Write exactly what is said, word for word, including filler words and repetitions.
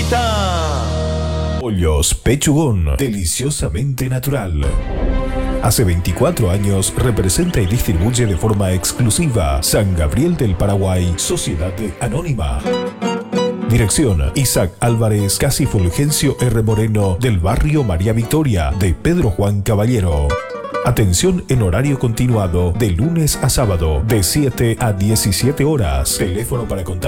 está. Pollos Pechugón, deliciosamente natural. Hace veinticuatro años representa y distribuye de forma exclusiva San Gabriel del Paraguay, Sociedad Anónima. Dirección: Isaac Álvarez, casi Fulgencio R. Moreno, del barrio María Victoria, de Pedro Juan Caballero. Atención en horario continuado, de lunes a sábado, de siete a diecisiete horas. Teléfono para contacto